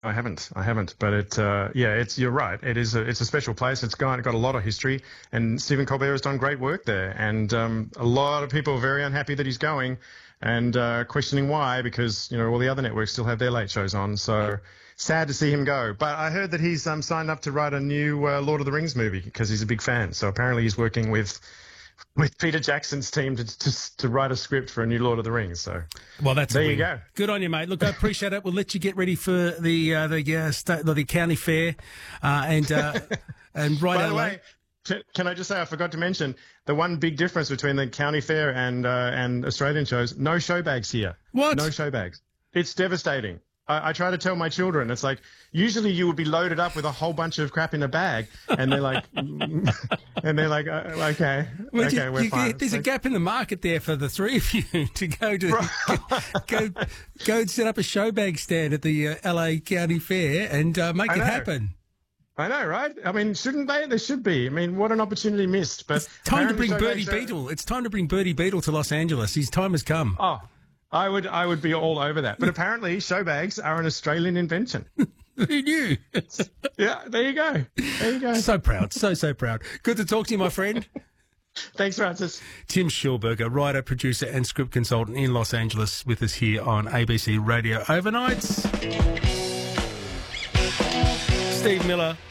I haven't, but you're right. It's a special place. It's got a lot of history, and Stephen Colbert has done great work there. And a lot of people are very unhappy that he's going, and questioning why, because all the other networks still have their late shows on. So sad to see him go. But I heard that he's signed up to write a new Lord of the Rings movie because he's a big fan. So apparently he's working with Peter Jackson's team to write a script for a new Lord of the Rings. So, well, that's there you go. Good on you, mate. Look, I appreciate it. We'll let you get ready for the county fair and right. By the way, can I just say I forgot to mention the one big difference between the county fair and Australian shows? No show bags here. What? No show bags. It's devastating. I try to tell my children, it's like, usually you would be loaded up with a whole bunch of crap in a bag, and they're like, okay, we're fine. There's a gap in the market there for the three of you to go and set up a show bag stand at the LA County Fair and make it happen. I know, right? I mean, shouldn't they? There should be. I mean, what an opportunity missed. But it's time to bring Bertie Beetle. It's time to bring Bertie Beetle to Los Angeles. His time has come. Oh. I would be all over that. But apparently show bags are an Australian invention. Who knew? Yeah, there you go. There you go. So proud. So proud. Good to talk to you, my friend. Thanks, Francis. Tim Schulberger, writer, producer and script consultant in Los Angeles, with us here on ABC Radio Overnights. Steve Miller.